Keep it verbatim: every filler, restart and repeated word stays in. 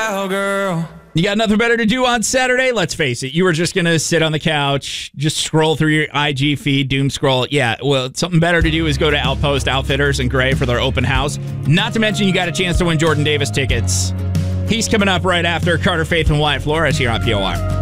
cowgirl. You got nothing better to do on Saturday? Let's face it. You were just going to sit on the couch, just scroll through your I G feed, doom scroll. Yeah, well, something better to do is go to Outpost Outfitters in Gray for their open house. Not to mention you got a chance to win Jordan Davis tickets. He's coming up right after Carter Faith and Wyatt Flores here on P O R.